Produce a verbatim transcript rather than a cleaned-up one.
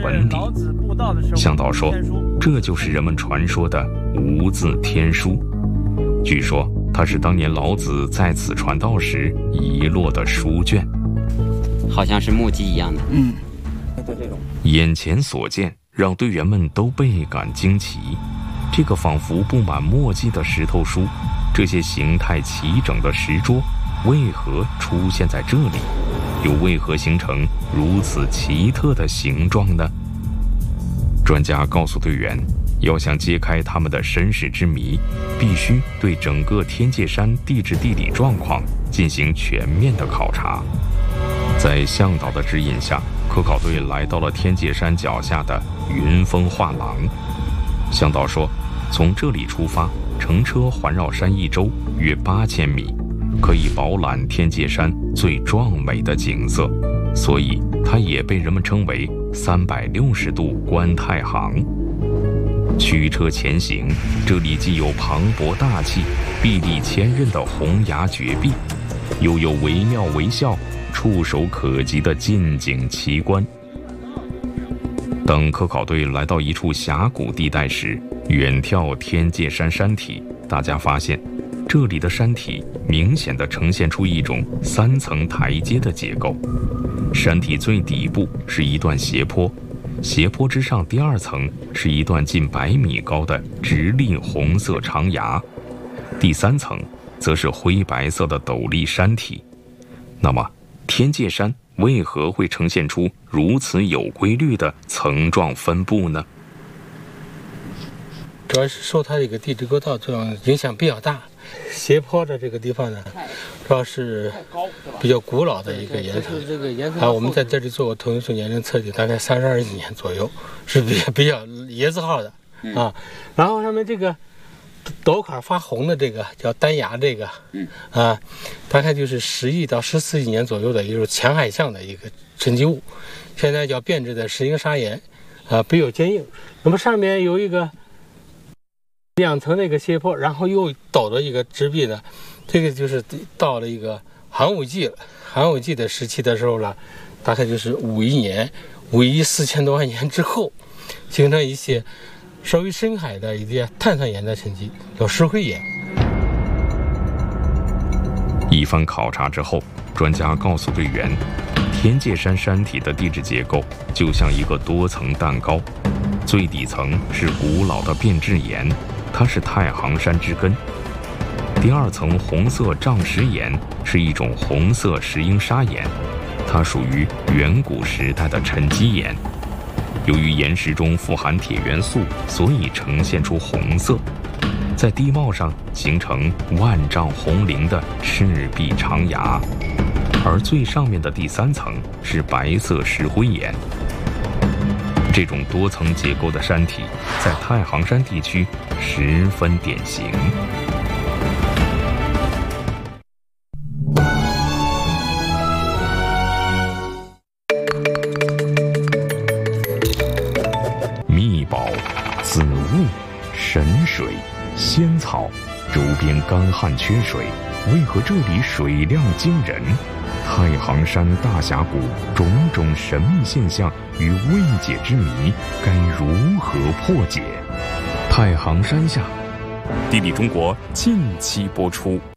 文理。向导说，这就是人们传说的无字天书。据说它是当年老子在此传道时遗落的书卷， 好像是木屐一样的。 嗯， 眼前所见让队员们都倍感惊奇。这个仿佛布满墨迹的石头书，这些形态齐整的石桌，为何出现在这里？又为何形成如此奇特的形状呢？专家告诉队员，要想揭开他们的身世之谜，必须对整个天界山地质地理状况进行全面的考察。在向导的指引下，科考队来到了天界山脚下的云峰画廊。向导说，从这里出发，乘车环绕山一周，约八千米，可以饱览天界山最壮美的景色，所以它也被人们称为三百六十度观太行。驱车前行，这里既有磅礴大气、臂力千仞的洪崖绝壁，又有惟妙惟肖、触手可及的近景奇观。等科考队来到一处峡谷地带时，远眺天界山山体，大家发现这里的山体明显地呈现出一种三层台阶的结构。山体最底部是一段斜坡，斜坡之上第二层是一段近百米高的直立红色长崖，第三层则是灰白色的陡立山体。那么天界山为何会呈现出如此有规律的层状分布呢？ 主要是受它这个地质构造这种影响比较大。斜坡的这个地方呢，主要是比较古老的一个岩层啊，我们在这里做过同素年龄测定，大概三十二亿年左右，是比较比较椰子号的啊。然后上面这个陡坎发红的这个叫丹崖，这个啊，大概就是十亿到十四亿年左右的一种浅海象的一个沉积物，现在叫变质的石英砂岩啊，比较坚硬。那么上面有一个两层的一个斜坡，然后又陡的一个直壁呢，这个就是到了一个寒武纪了。寒武纪的时期的时候呢，大概就是五亿年，五亿四千多万年之后，形成一些稍微深海的一些碳酸盐的沉积，叫石灰岩。 一番考察之后，专家告诉队员，天界山山体的地质结构就像一个多层蛋糕，最底层是古老的变质岩，它是太行山之根。第二层红色障石岩是一种红色石英砂岩，它属于远古时代的沉积岩。由于岩石中富含铁元素，所以呈现出红色，在地貌上形成万丈红岭的赤壁长崖。而最上面的第三层是白色石灰岩。这种多层结构的山体在太行山地区十分典型。秘宝、紫雾、神水、仙草，周边干旱缺水，为何这里水量惊人？太行山大峡谷种种神秘现象与未解之谜，该如何破解？太行山下，地理中国近期播出。